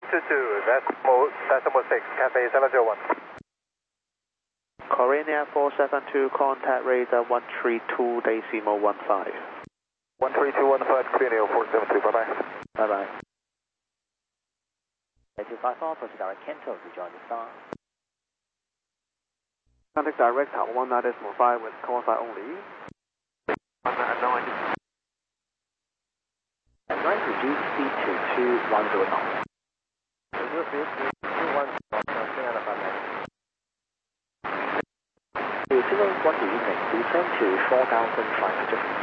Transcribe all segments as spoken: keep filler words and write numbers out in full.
two two, decimal, decimal six, Cafe seven zero one. Korean Air four seven two, contact radar one three two, decimal one five. one three two one five, Korean Air four seven two, bye bye. Bye bye. two five four, proceed direct Kento to join the star. Contact direct at one nine decimal five with call sign only. And right, reduce speed to two one zero knots. Reduce speed to two one zero knots, three hundred five meters. To zero one evening, descend to four thousand five hundred feet.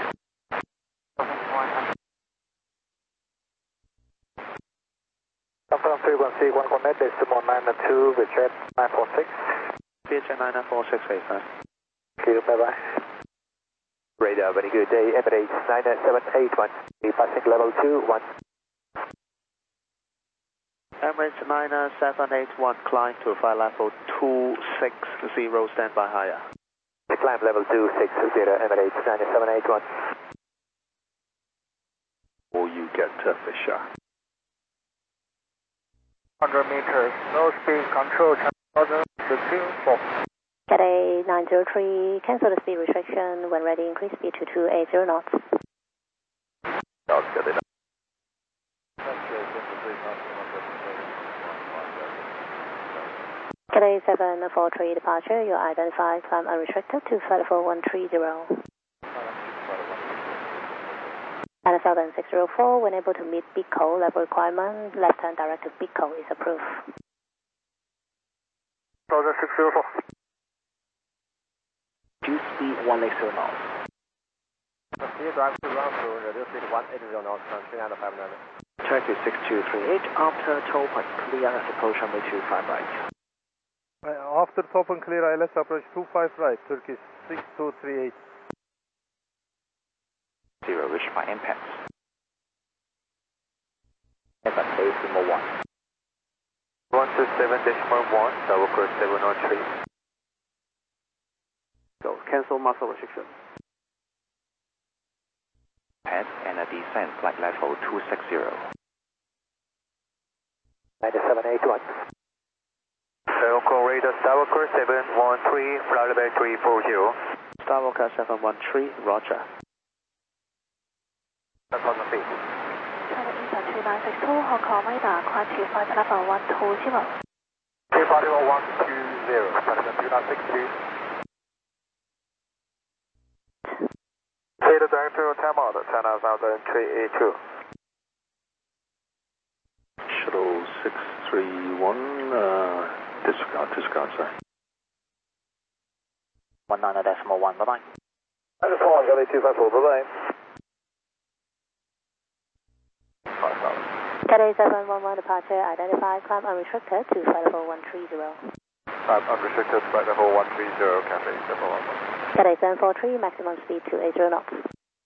Confirm frequency one connect decimal nine two, Richard nine four six. Richard nine four six eight five. Thank you, bye bye. Radar, very good day, Emirates nine seven eight one, passing level two one. Emirates nine seven eight one, climb to flight level two six zero, stand by higher. Climb level two six zero, Emirates nine seven eight one. Will you get to Fisher? one hundred meters, no speed control, channel two four. Cathay nine zero three, cancel the speed restriction. When ready, increase speed to two eight zero knots. Cathay seven four three, departure. You are identified, climb unrestricted to flight level one three zero. And Southern six zero four, when able to meet BICO level requirement, left hand direct to BICO is approved. Southern six zero four. Reduce speed one eight zero knots. Proceed drive to ground to reduce speed one eight zero knots, three hundred five meters. Turkey six two three eight, after toll point clear as approach runway two five right. After top and clear, I L S approach two five right, Turkey six two three eight. Zero, reach my impact. seven decimal one. one two seven decimal one, double course seven one three. Go, cancel muscle restriction. Pass and a descent flight level two six zero. nine seven eight one. Local radar, Starwalker seven one three, flight level three four zero. Starwalker seven one three, roger. That's on the feet. China Eastern two nine six two, Hong Kong radar, climb to flight level one two zero. Flight level one two zero, flight level two nine six two. Say the director of time out, China Southern three eight two. Shuttle six three one, uh, disregard, disregard, sir. one nine decimal one, bye bye. I just want to go two five four, bye bye. Cathay seven one one, departure, identified, climb unrestricted to flight level one three zero. Climb unrestricted, flight level one three zero, Cafe seven one one. Cathay seven four three, maximum speed two eight zero knots.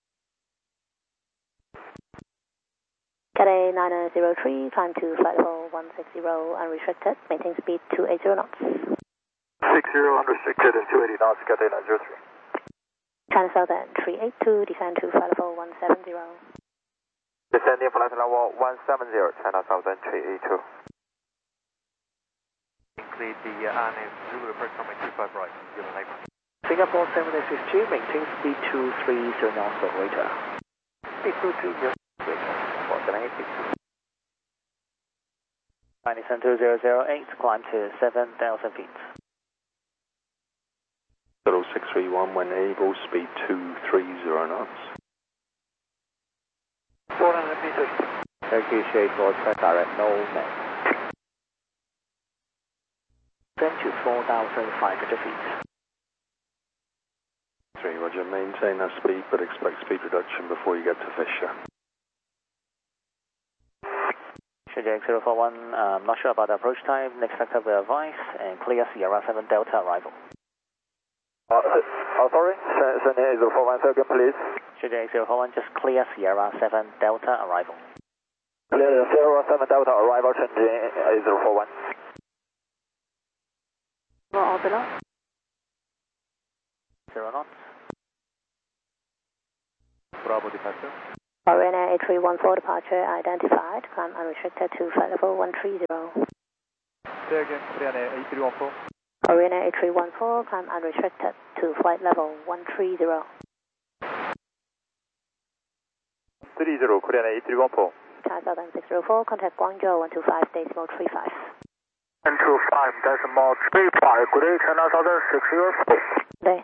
Cathay nine zero three, climb to flight level one six zero, unrestricted, maintain speed two eight zero knots. six zero unrestricted and two eighty knots, Cathay nine zero three. China Southern three eight two, descend to flight level one seven zero. Descending flight level one seven zero, China Southern three eight two. Include the uh, R N A Zulu approach runway two five right, given April. Singapore seven eight six two, maintain speed two three zero knots operator. Speed two three zero, operator, seven eight six two. ninety-seven two zero zero eight, climb to seven thousand feet. Shuttle six three one, when able, speed two three zero knots. four hundred meters. Turkey shape for track direct, no man. Descend to four thousand five hundred feet. three, roger, maintain that speed, but expect speed reduction before you get to Fisher. Shenzhen zero four one, I'm not sure about the approach time, next sector will advise, and clear Sierra seven Delta arrival. Uh, oh, sorry, Shenzhen zero four one, second please. Shenzhen zero four one, just clear Sierra seven Delta arrival. Clear Sierra seven Delta arrival, Shenzhen zero four one. All below. Zero knots. Bravo departure. Korean Air three one four departure identified. Climb unrestricted to flight level one three zero. Say again, Korean Air A three one four. Korean Air A three one four, climb unrestricted to flight level one three zero. three zero, Korean Air A three one four. Thai Southern six zero four, contact Guangzhou one two five, decimal three five. one two five, decimal three five, good day, China Southern six zero four. Day.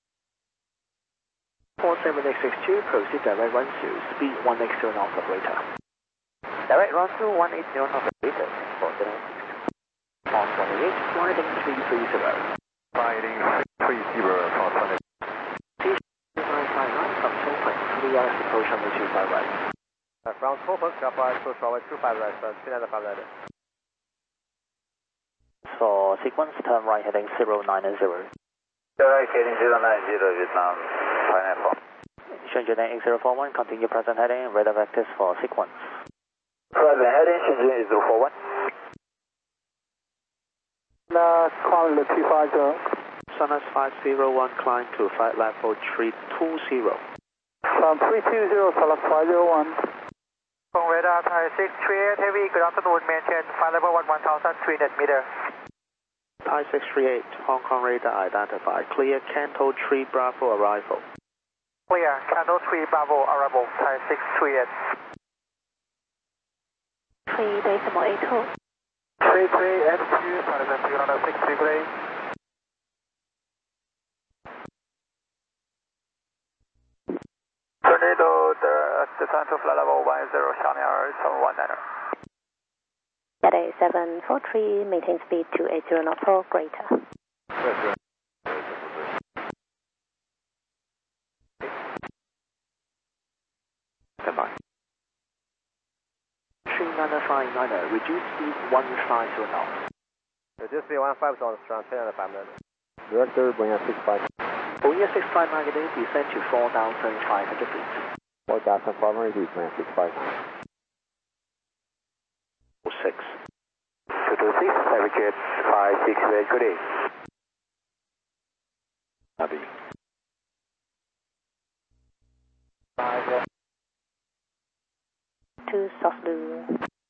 four seven eight six two, proceed direct run to speed one eight zero knots operator. Direct run to one eight zero knots operator. four seven eight six two. On twenty-eight, sliding three three zero. Sliding three zero, for twenty. nine five nine, from Tongpeng, three hours approach on the two five right. Uh, from Tongpeng, Singapore, approach runway two five right, uh, three nine five right. For sequence, turn right heading zero nine zero. Right heading zero nine zero, Vietnam, five nine four. Shenzhen eight zero four one, continue present heading, radar vectors for sequence. Present heading, Shenzhen eight zero four one. Uh, climb to two five zero. Sunrise five zero one, climb to flight level three two zero. From three two zero, select five zero one. From radar Thai six three eight heavy, good afternoon, maintain flight level one one thousand three hundred meters. Thai six three eight, Hong Kong radar identified. Clear Canto three Bravo arrival. Clear, Canto three Bravo arrival, Thai six three eight. three decimal eight two. three three eight two, Thailand zero six three three. Tornado, the descent to flight level one zero, Shanghai seven one nine. Cathay seven four three, maintain speed two eight zero knots for greater. Stand by. three nine five nine, reduce speed one five zero knots. Reduce speed one five zero, from three nine five right. Director, Boeing six five. Boeing six five nine, descend to four thousand five hundred feet. four thousand five hundred feet, Boeing six five. six. two two six, navigate five six eight, good day. Copy. five To soft blue.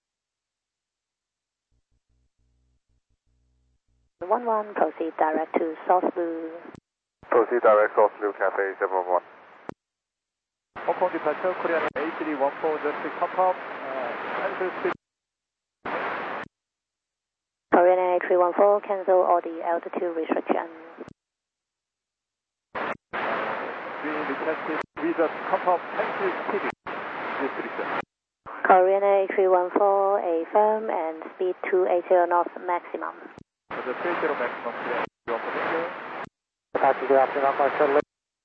one one, proceed direct to soft blue. Proceed direct South Blue Cafe seven one one. Hong Kong departure, Korean A three one four, just come up, uh, enter speed. Korean Air three one four, cancel all the altitude restriction. Being detected with a come up, enter speed restriction. Korean Air three one four, a firm and speed two eight zero knots maximum. For the three zero maximum, clear. Your position. Good afternoon, Marshall.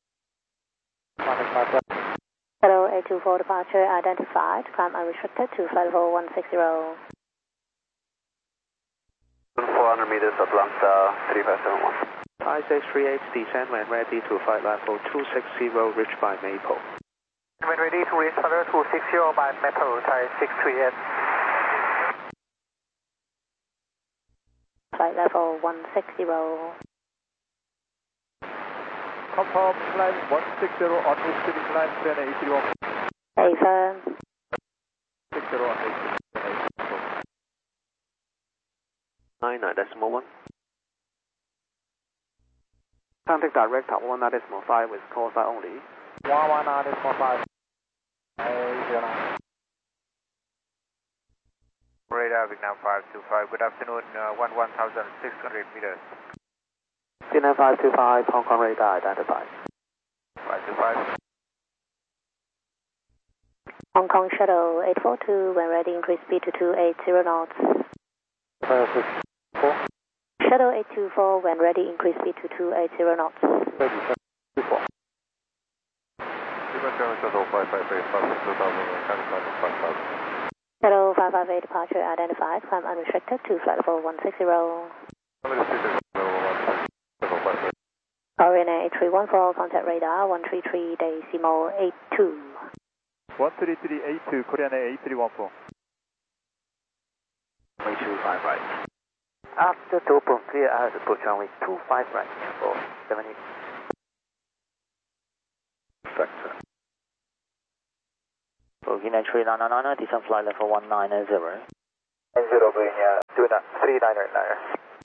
Hello, eight two four departure identified. Climb unrestricted to flight level one six zero. four hundred meters, Atlanta three five seven one. Thai six three eight, descend when ready to flight level two six zero, reach by Maple. When ready to reach flight level two six zero by Maple, Thai six three eight. Flight level one six zero. Confirm climb one six zero on restricted climb, Korean A three one four. A firm. six zero on restricted climb. nine nine decimal one. Contact direct at one nine decimal five with call sign only. one one nine five. Radar Vietnam five two five, good afternoon, uh, one one thousand six hundred meters. C nine five two five, Hong Kong radar identified. five two five. Hong Kong shuttle eight four two, when ready increase speed to two eight zero knots. Shuttle eight two four, when ready increase speed to two eight zero knots. Shuttle five five eight departure identified, climb unrestricted to flight level one six zero. Korean Air three one four, contact radar one three three decimal eight two. one three three eight two, Korean Air A three one four. Way two five right. After Topon, clear as approach runway two five right for seventy. Sector. Echo Guinea three nine nine nine, descend flight level one nine zero. nine zero Guinea, two nine three nine nine.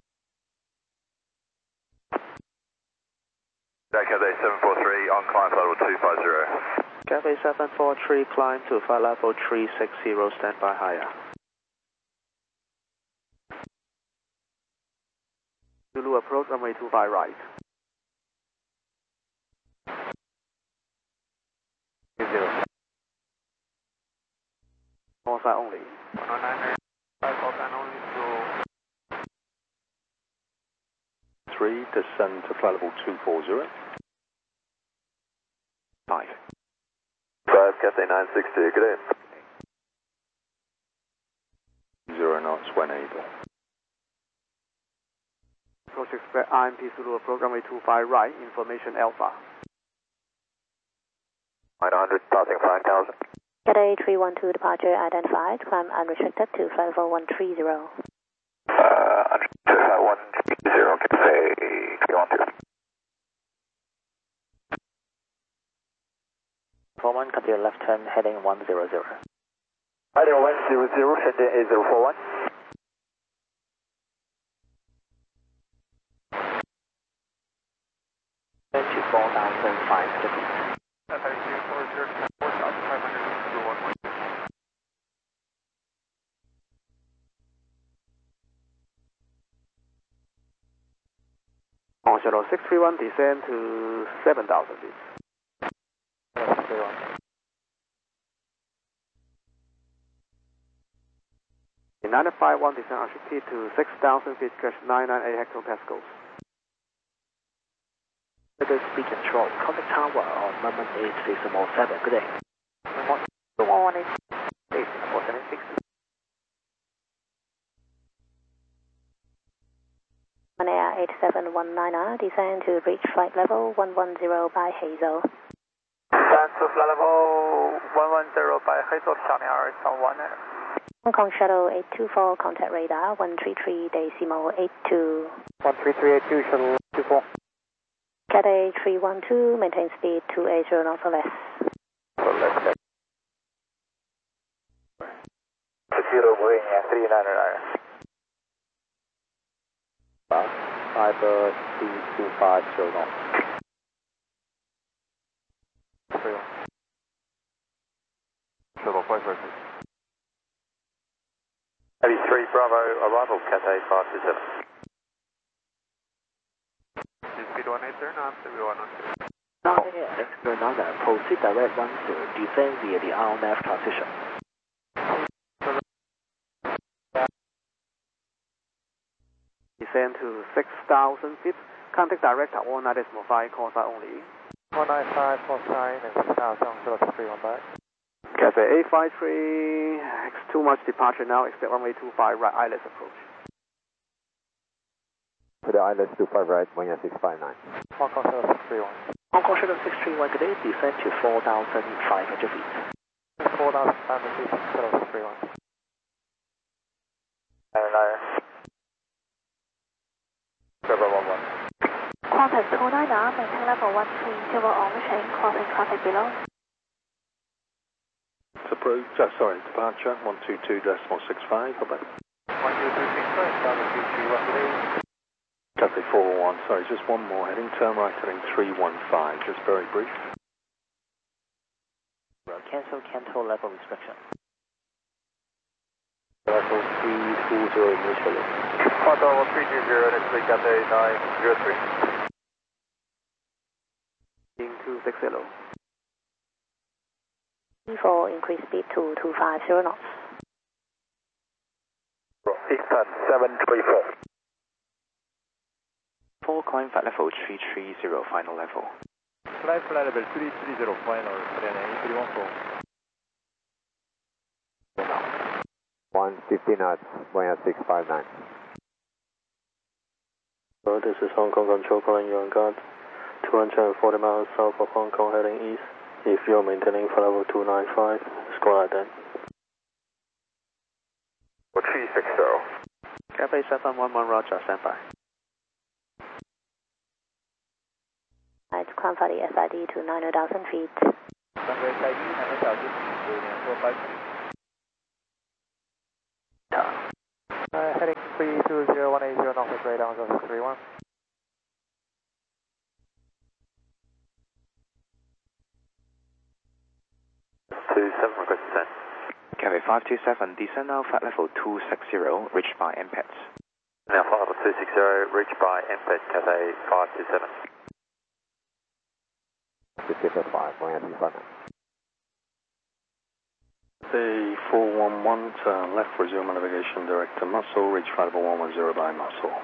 Cathay seven four three on climb flight level two five zero. Cathay seven four three, climb to flight level three six zero, stand by higher. Zulu approach, runway two five right. Zero. Call sign only. one oh nine, call sign only to three, descend to flight level two four zero. five. five, Cathay nine six two, good day. Zero knots when able. Approach Express I M P Zulu approach, runway two five right, information Alpha. nine hundred, passing five thousand. Cathay three one two departure identified, climb unrestricted to flight level one three zero. Uh, unrestricted one three zero, Cathay three one two. four one, continue left turn heading one zero zero. Heading one zero zero, Shenzhen eight zero four one. Turn to four thousand five hundred feet. Cathay two four zero, four thousand five hundred, zero one one. On shuttle six three one, descend to seven thousand feet. In nine five one, descend altitude to six thousand feet, crash nine nine eight hectopascals. Weather speed control, contact tower on moment eight decimal seven, good day. one one eight, eight four seven six. On air eight seven one nine R, descend to reach flight level one one zero by Hazel. Descend to flight level one one zero by Hazel, Xiaoning is on one air. Hong Kong Shuttle eight two four, contact radar one three three decimal eight two. one three three eight two, shuttle two four. Cathay three one two, maintain speed two eighty knots or less. So let's go. Zero Guinea three nine nine. Fiber two two five zero knots. Shuttle five five six. Heavy three Bravo, arrival Cathay five two seven. Speed one eight zero, nine three one one two. Now air, Grenada, proceed direct one zero, descend via the R N F transition. Descend to six thousand feet, contact direct at one nine decimal five, call sign only. one nine five, call sign, and six thousand, shuttle three one back. Cathay eight five three, X too much departure now, expect runway two five right, I L S approach. To the I L S two five right, one six five nine. Hong Kong Shuttle six three one. Hong Kong Shuttle six three one, good day, descend to four thousand five hundred feet. four thousand five hundred feet, Shuttle six three one. nine nine. Trevor one one. Qantas two nine R, maintain level one three zero on chain, crossing traffic below. Approach, uh, sorry, departure one two two decimal six five, go back. one two two six five, Bravo two three one, good day. Cathay four one one, sorry, just one more heading, turn right heading three one five, just very brief. Cancel Canto level restriction. Level three four zero initially. Contour three two zero, next week Cathay nine zero three. two six zero. E four, increase speed to two five zero knots. Eastern seven three four. four, climb flight level three three zero, final level. Flight flight level three three zero, final, eight three one four. one fifty knots, one six five nine. Hello, this is Hong Kong Control calling you on guard. two hundred forty miles south of Hong Kong heading east. If you're maintaining flight level two nine five, squad then. three six zero. Cathay seven one one, Roger, stand by. Right, climb for the S I D to nine thousand feet. Runway K E，南小心，五点多分。Uh, heading three two zero one eight zero, Norfolk radar zero six three one. two seven, request descent. Cathay five two seven, descend now, flight level two six zero, reached by M P E T. Now flight level two six zero, reached by M P E T, Cathay five two seven. fifty five, Miami five. The four one one, turn left, resume navigation direct to Muscle, reach flight level one one zero by Muscle.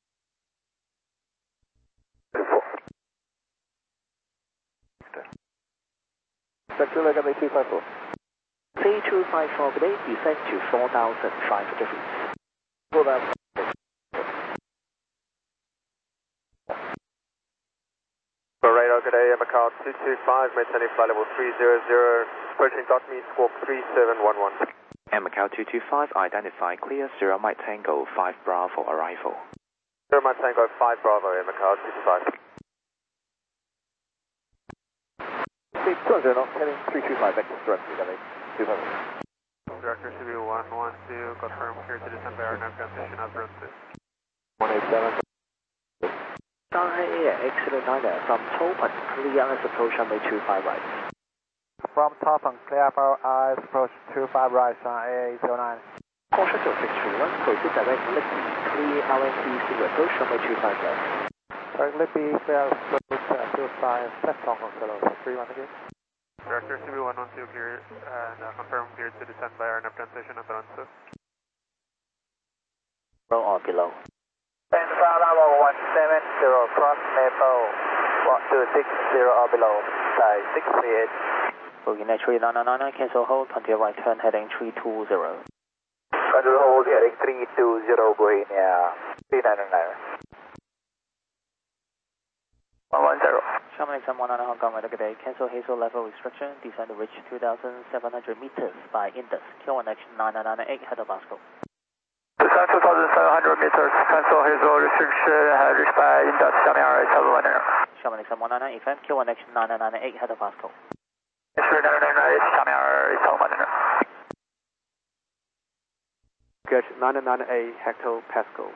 Sector leg two five four. three two five four, good day, descend to four thousand five hundred feet. four thousand. Radar, good day, Macau two two five, maintaining flight level three zero zero, approaching dot me, squawk three seven one one. And Macau two two five, identify clear, Zero Mike Tango, five Bravo arrival. Zero Mike Tango five Bravo, Macau two two five. Speed two hundred knots, heading three two five, vector direct, Cathay two five. Director C B one one two, confirm clear to descend by our nav transition as route one eight seven. Shanghai Air, excellent niner, from Topan, clear as approach runway two five right. From Topan, clear for eyes, approach two five right, on A A zero nine. Caution to six three one, proceed direct Lippy, clear L N T single approach runway two five left. Direct Lippy, clear approach two five, left Hong Kong, solo, three one again. Director C B one one two, clear, and uh, confirm clear to descend by our nav transition at Toronto. Roll or below. And flight level one seven zero, cross Maple, one two six zero or below, side six three eight. Booking at three nine nine nine, cancel hold, continue right turn heading three two zero. Control hold heading three two zero, Bohemia, three nine nine. one one zero. Sherman exam one nine Hong Kong, radar, good day, cancel hazel level restriction, descend to reach two thousand seven hundred meters by Indus, Q one H nine nine nine eight, head of Basco. Descend two thousand seven hundred meters, cancel hazel restriction, uh, reached by Indus, Xiamen seven one zero. Sherman exam one nine nine event, Q one H nine nine nine eight, head of Basco. three nine nine eight, Xiamen seven one zero. Get nine nine eight hectopascals.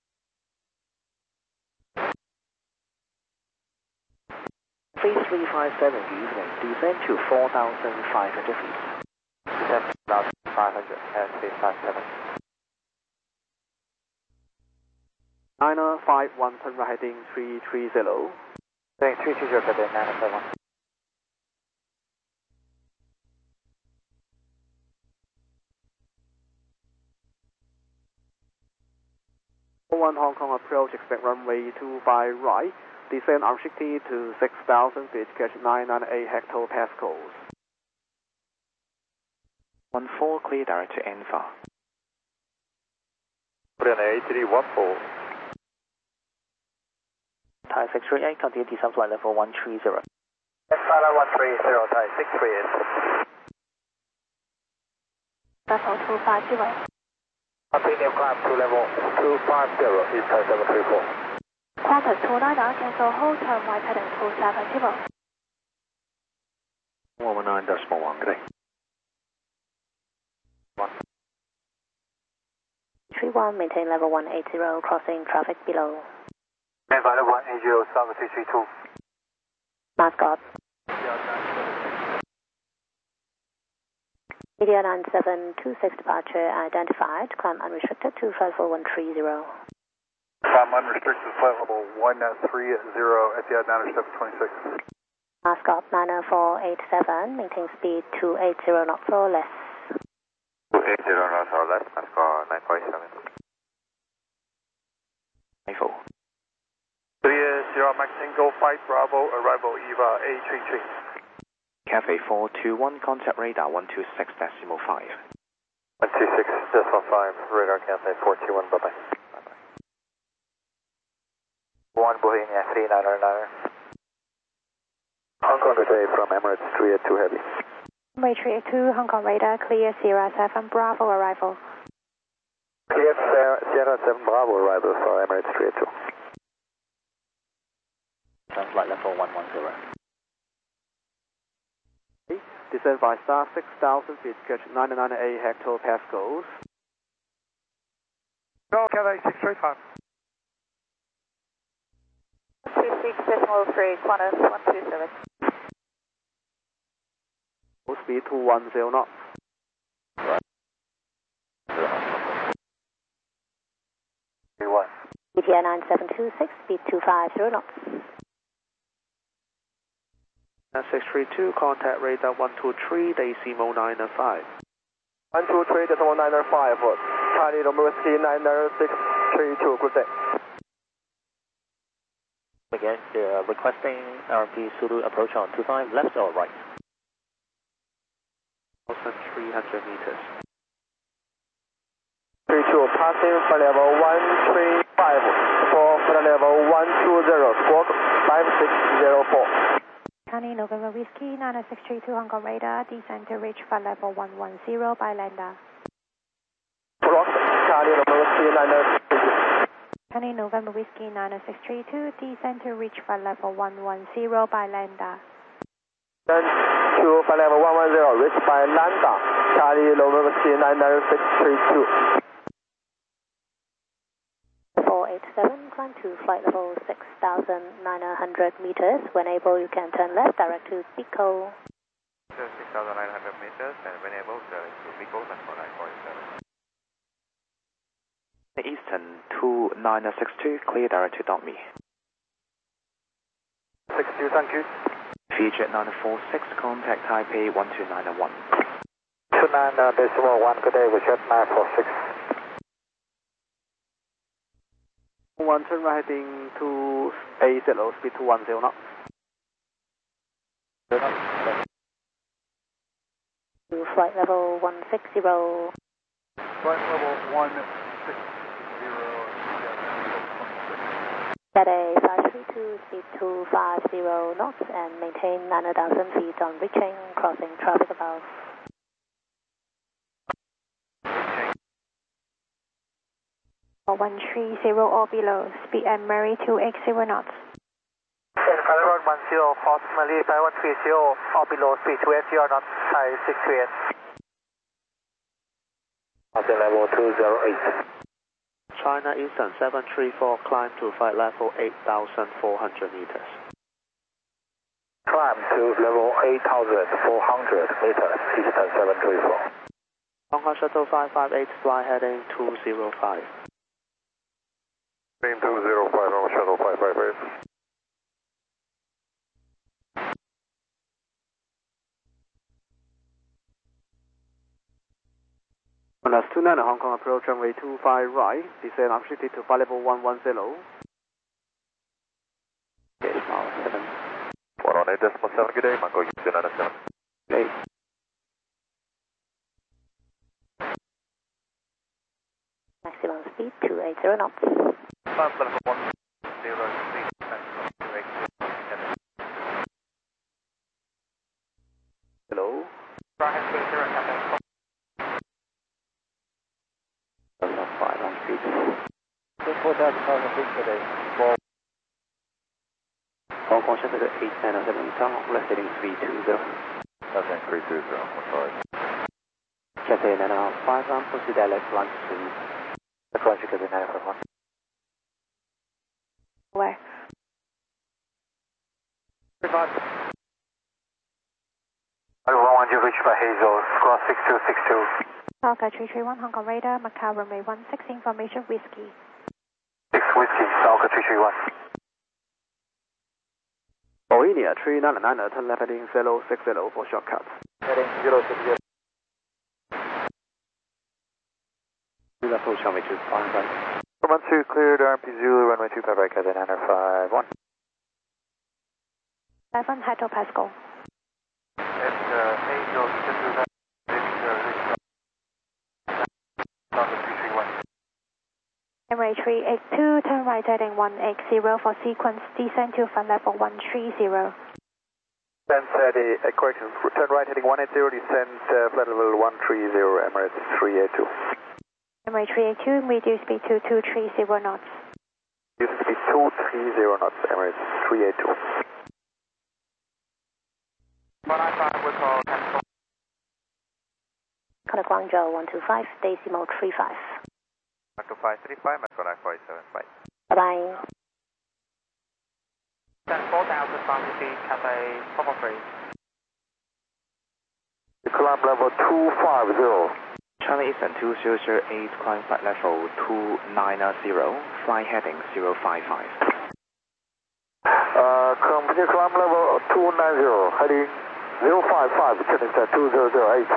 three three five seven, evening, descend to four thousand five hundred feet. Descend to four thousand five hundred and three five seven. Niner five one, turn right heading three three zero. Heading three two zero, Cathay nine five one. one Hong Kong approach, expect runway two five right, descend R sixty to six thousand feet, catch nine nine eight hectopascals. one four, clear direct to Enfa. Put in A three one four. Thai six three eight, continue descend flight level one three zero. And flight level one three zero, Thai six three eight. Level two five zero. Continuum climb to level two five zero, East Thai seven three four. Qantas two nine nine, cancel hold, turn right heading two seven zero. one one nine decimal one, good day. three one, maintain level one eight zero, crossing traffic below. And flight level one eight zero, South three three two. Mascot. Media nine seven two six departure identified, climb unrestricted to flight level one three zero. Climb unrestricted, flight level one three zero, Etihad nine seven twenty-six. Mascot nine four eight seven, maintain speed two eight zero knots or less. two eight zero knots or less, Mascot nine four eight seven. Info. three zero, Mike Tango five Bravo, arrival Eva A three three. Cathay four two one, contact radar one two six decimal five. one two six decimal five, radar Cathay four two one, bye-bye. Bye-bye. one Bohemia three nine nine. Hong Kong today from Emirates three eight two heavy. Runway three eight two, Hong Kong radar, clear Sierra seven Bravo arrival. Clear Sierra seven Bravo arrival for Emirates three eight two. Turn flight level one one zero. Descend five star, six thousand feet, catch nine nine eight hectopascals. Go, Cathay six three five. three six decimal three, Qantas one two seven. Speed two one zero knots. E T A nine seven two six, speed two five zero knots. six three two, contact radar one two three, decimal nine five. one two three, decimal nine five, Charlie Romeo Whiskey nine six three two, good day. Again, uh, requesting R M P Zulu approach on two five, left or right? one thousand three hundred meters. three two, passing for level one three five, for flight level one two zero, squawk five six zero four. County November Whiskey nine six three two, Hong Kong radar, descend to reach flight level one one zero by lander. Block, Charlie November Whiskey nine six three two. County November Whiskey nine six three two, descend to reach flight level one one zero by lander. Then to flight level one one zero, reach by lander, Charlie November Whiskey nine six three two. four eight seven, climb to flight level six thousand nine hundred meters. When able, you can turn left direct to Pico. six thousand nine hundred meters, and when able, direct to Pico, that's for nine four seven. Eastern two nine six two, clear direct to Dot Me. six two, thank you. VJet nine four six, contact Taipei one two nine one. two nine decimal one, good day, VJet nine four six. One turn right heading to A zero, speed two one zero knots. To flight level one six zero. Flight level one six zero. Cathay five three two, speed two five zero knots, and maintain nine thousand feet on reaching, crossing traffic above. one three zero or below, speed and Mary two eight zero knots. And flight level one zero, approximately five one three zero or below, speed two eight zero knots, Thai six three eight. Passing level two zero eight. China Eastern seven three four, climb to flight level eight thousand four hundred meters. Climb to level eight thousand four hundred meters, Eastern seven three four. Hong Kong Shuttle five five eight, fly heading two zero five. Team two zero five, Hong Kong Shuttle five five eight. That's two nine, Hong Kong approach runway two five right, descend unrestricted to flight level one one zero. Okay, now seven. one one eight decimal seven, good day, Mango U two nine seven. eight. Maximum speed two eight zero knots. Flight level one zero, speed maximum two eight zero. Hello. Right, two zero, Captain. five on speed. four thousand five hundred feet today. Hong Kong Shuttle eight nine seven, left heading three two zero. Nothing, three two zero, one five. Cathay nine five one, proceed direct one three. Approach Cathay nine five one. Where? one one zero, reach by Hazel, squawk six two six two. Alpha three three one, Hong Kong radar, Macau runway one six, information Whiskey. six Whiskey, Alpha three three one. Bohemia three nine nine, turn left heading zero six zero for shortcuts. Heading zero six zero. Approach runway two five right. one two, cleared R M P Zulu, runway two five right, Cathay nine five one. seven hectopascal. And uh, Hazel, you can do that. Runway three eight two, turn right heading one eight zero for sequence, descend to flight level one three zero. Descend, uh, the, uh, correction, turn right heading one eight zero, descend uh, flight level one three zero, Emirates three eight two. Runway three eight two, reduce speed to two three zero knots. Reduce speed two three zero knots, Emirates three eight two. one nine five, we call cancel. Contact Guangzhou one two five, decimal three five. one two five three five, contact four seven five. Bye-bye. four thousand five hundred feet, Cathay four four three. Climb level two five zero. Charlie Eastern two zero zero eight, climb flight level two nine zero, fly heading zero five five. Uh, continue climb level two nine zero, heading zero five five, turning to two zero zero eight.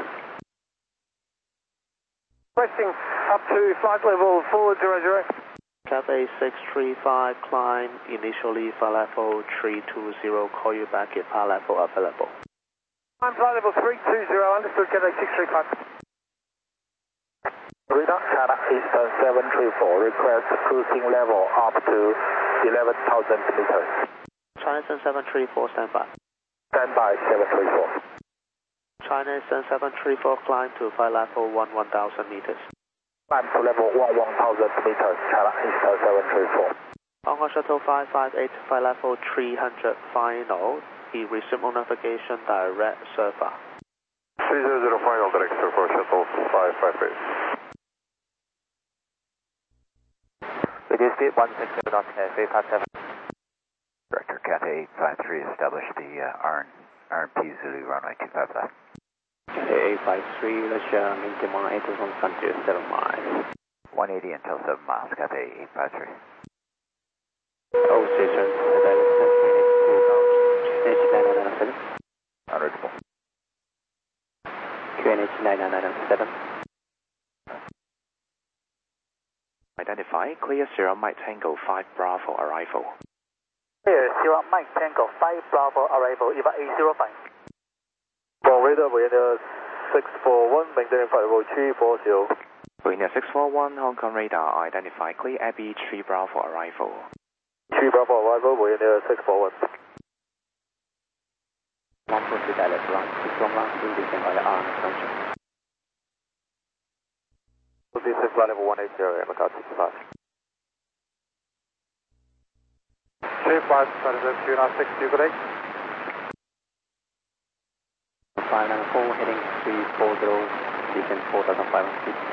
Requesting up to flight level four zero zero. Cathay six three five, climb initially flight level three two zero, call you back if flight level available. Climb flight level three two zero, understood, Cathay six three five. Radar China Eastern seven three four, request cruising level up to eleven thousand meters. China Eastern seven three four, stand by. Stand by seven three four. China Eastern seven three four, climb to flight level one one thousand meters. Climb to level one one thousand meters, China Eastern seven three four. Hong Kong Shuttle five five eight, flight level three hundred final. He resumed on navigation direct server. three zero zero final direct server, Shuttle five five eight. Reduce speed one six zero knots, three five seven. Director Cathay eight five three, establish the uh, R and P Zulu runway two five left. Cathay eight five three, Russia, maintain one eight thousand seven miles. one eighty until seven miles, Cathay eight five three. Oh, station, Q N H nine nine nine seven. Unreachable. Q N H nine nine nine seven. Identify, clear Sierra Mike Tango five Bravo arrival. Clear Sierra Mike Tango five Bravo arrival, E V A eight zero five. Bon radar, Vienna six four one, maintaining flight level three four zero. Vienna six four one, Hong Kong radar, identify, clear Abbey three Bravo arrival. three Bravo arrival, Vienna six four one. one four three direct run, from last two, descend by the R assumption. This is flight level one eight zero, Macau sixty-five. three five, President two nine six, you good eight? five nine four, heading three four zero, descend four thousand five hundred feet.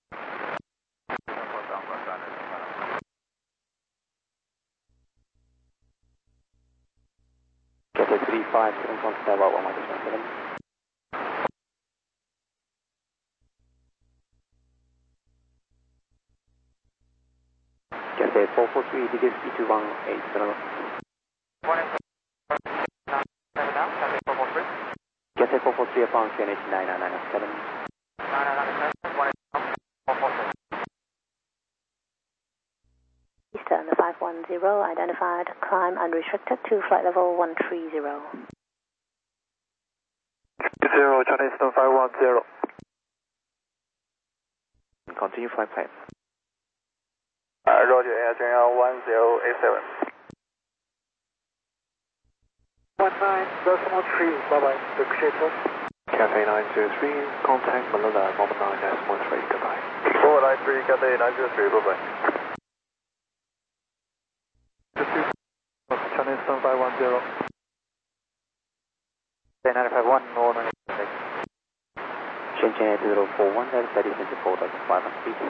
Cathay three five, seven one seven, one minus one seven. Cathay four four three, degrees speed two one eight zero. Cathay four four three upon Q N H nine nine nine seven. Eastern five one zero, identified, climb unrestricted to flight level one three zero. Zero, China Eastern five one zero. Continue flight plan. Uh, Roger, Air China one zero eight seven. one nine decimal three, bye bye, appreciate it. Cathay nine zero three, contact Manila one nine decimal three, goodbye. four nine three, Cathay nine zero three, bye bye. China Eastern five one zero. nine five one, Northern. Shenzhen eight zero four one, that is steady into four thousand five hundred feet.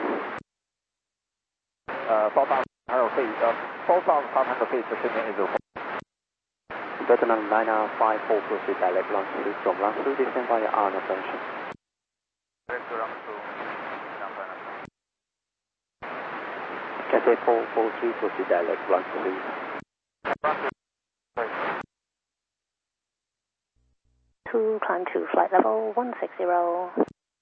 Uh, four thousand five hundred feet, uh, four thousand five hundred feet to Shenzhen eight zero four. Vietnam nine five four, proceed direct launch to from Lansu, descend via R assumption. Cathay four four three, proceed direct launch to. Two, climb to flight level one six zero.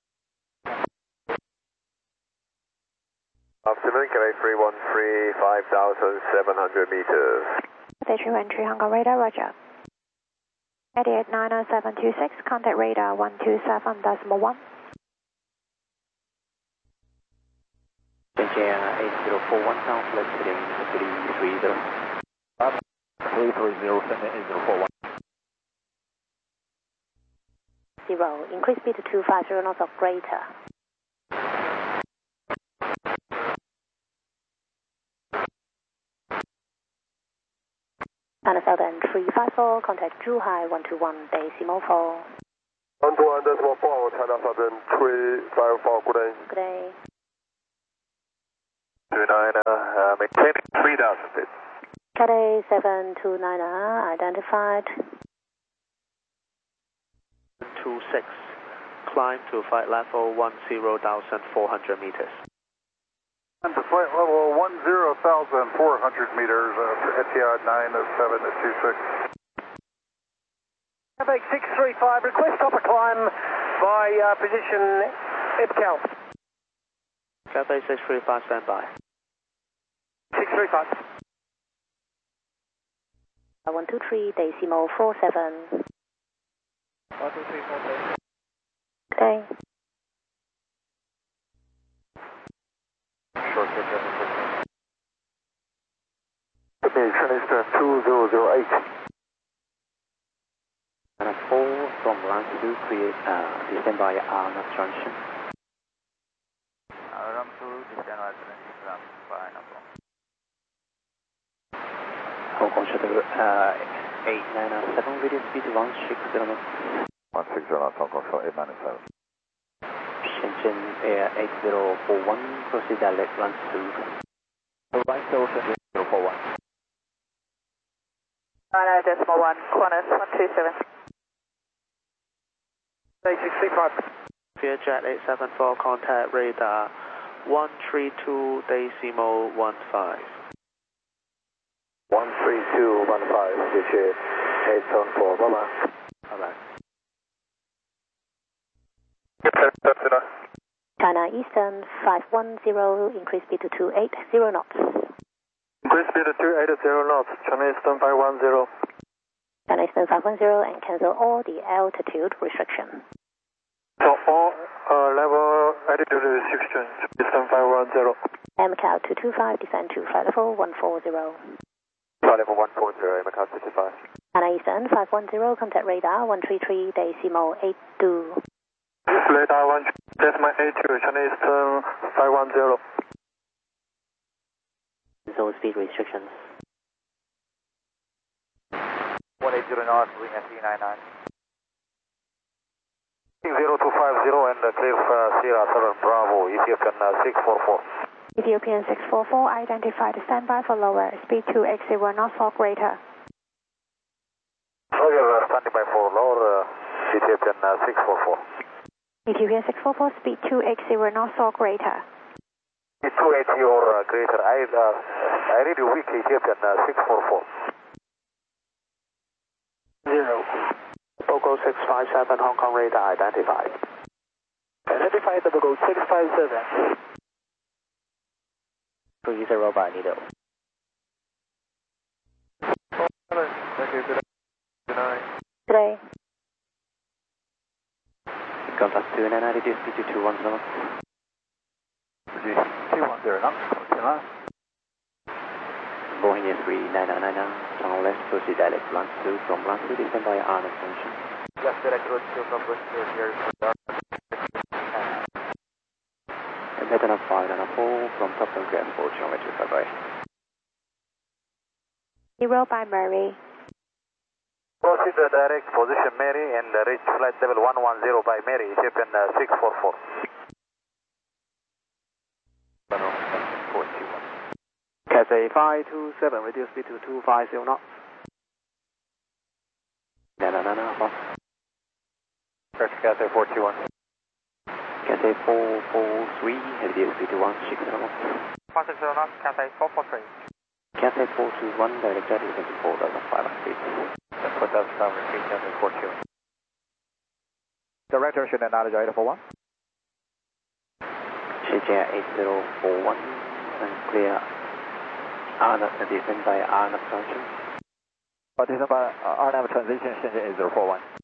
Afternoon, Cathay three one three, five thousand seven hundred meters. Cathay three one three, Hong Kong radar, roger. eighty-eight nine oh seven two six, contact radar one two seven decimal one. Shenzhen eight zero four one, now flight heading three three zero. three three zero, Shenzhen eight zero four one. Zero, increase speed to two five zero knots or greater. China Southern three five four, contact Zhuhai one two one decimal four. one two one decimal four, China Southern three five four, good day. Good day. two nine, uh, maintain three thousand feet. Cathay seven two nine, identified. two six, climb to flight level one zero thousand four hundred meters. And to flight level one zero thousand four hundred meters, uh, Etihad nine seven two six. Quebec six three five, request upper climb by uh, position EBCAL. Cathay six three five, stand by. six three five. one two three, decimal four seven. one two three four seven. Good day. Short pitch, okay, Chinese two zero zero eight. And a four from Lansu, clear, uh, descend by Arnott Junction. Ram two, descend by Ram by number. Hong Kong Shuttle, uh, eight nine seven, radio speed one six zero knots. one six zero knots, Hong Kong Shuttle eight nine seven. Shenzhen Air eight zero four one, proceed direct Lansu. Right, so zero four one. nine decimal one, Qantas one two seven. six three five. Vietjet eight seven four, contact radar one three two decimal one five. one three two one five, Vietjet eight seven four, bye bye. Bye bye. China Eastern five one zero, increase speed to two eight zero knots. Increase speed to two eight zero knots, China Eastern five one zero. China Eastern five one zero, and cancel all the altitude restriction. So all uh, level altitude restriction, Eastern five one zero. Macau two two five, descend to flight level one four zero. Flight level one four zero, Macau two two five. China Eastern five one zero, contact radar one three three decimal eight two. Radar one decimal eight two, China Eastern five one zero. Zone speed restrictions. one eight zero knots, wing at three nine nine. zero two five zero and clear uh, Sierra Southern Bravo, Ethiopian uh, six four four. Ethiopian six four four, identified, standby for lower, speed two eight zero knots or greater. Roger, uh, standing by for lower, uh, Ethiopian uh, six four four. Ethiopian six four four, speed two eight zero knots or greater. two eighty or uh, greater, I, uh, I read you weak Ethiopian uh, six four four. Zero. Bogo six five seven, Hong Kong radar identified. Identified the Bogo six five seven. three zero by Nido. Thank you, good night. Good day. Contact two nine nine, reduce speed to two one zero. two one zero knots, coming to Boeing Air three nine nine nine, channel left, proceed direct Lansu, from Lansu, descend by Arnott Junction. left direct road to number here. And better than five and a four, from Top Gun Gas four, geometry bye bye. Zero by Murray. Proceed the direct position Mary and uh, reach flight level one one zero by Mary, Ethiopian uh, six four four. Cathay five two seven, reduce speed to two five zero knots. No, no, no, no, boss. Correct, Cathay four two one. Cathay four four three, reduce speed to one six zero knots. one six zero knots, Cathay four four three. Cathay four two one, direct jet descend to four thousand five hundred feet. That's four thousand five hundred feet, Cathay four two one. Director should acknowledge item four one. Shenzhen eight zero four one, and clear Arnott, descend by Arnott Junction. Oh, descend by uh, Arnott transition, Shenzhen eight zero four one.